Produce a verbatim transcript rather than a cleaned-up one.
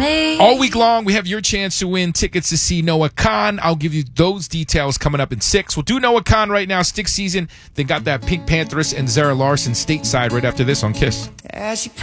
me. All week long, we have your chance to win tickets to see Noah Khan. I'll give you those details coming up in six. We'll do Noah Khan right now, Stick Season. Then got that Pink Pantheress and Zara Larson stateside right after this on Kiss. As you